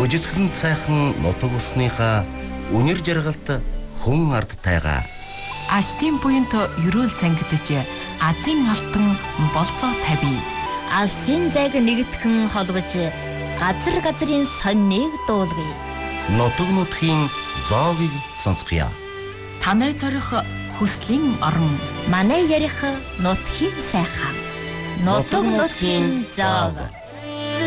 Үжисгэлэн сайхан нутаг усныхаа үнэр жаргалт хүн ард тайгаа. Аштын буянт ерөөл цангидж азийн алтан болцоо тавь. Алсын зайг нэгтгэн холбож газар газрын соннийг дуулгая. Нутаг нутгийн зоогийг сонсгоё. Танай зорих хүслийн орон. Манай ярих нутгийн сайхан. Нутаг нутгийн зоог.